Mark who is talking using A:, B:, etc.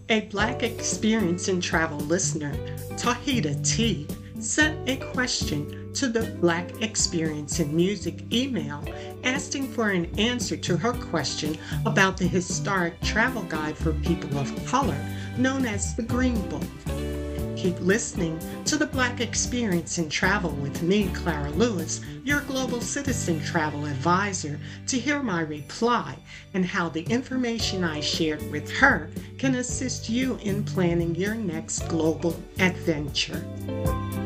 A: A Black Experience in Travel listener, Tahita T, sent a question to the Black Experience in Music email asking for an answer to her question about the historic travel guide for people of color known as the Green Book. Keep listening to the Black Experience in Travel with me, Clara Lewis, your global citizen travel advisor, to hear my reply and how the information I shared with her can assist you in planning your next global adventure.